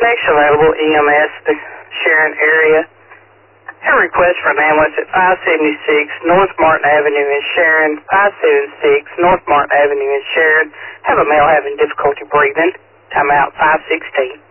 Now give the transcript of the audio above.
Next available EMS, the Sharon area. Have a request for an ambulance at 576 North Martin Avenue in Sharon, 576 North Martin Avenue in Sharon. Have a male having difficulty breathing. Time out 516.